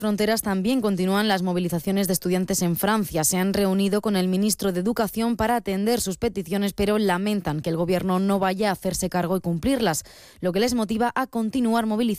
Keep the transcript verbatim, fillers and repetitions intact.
Fronteras también continúan las movilizaciones de estudiantes en Francia. Se han reunido con el ministro de Educación para atender sus peticiones, pero lamentan que el gobierno no vaya a hacerse cargo y cumplirlas, lo que les motiva a continuar movilizando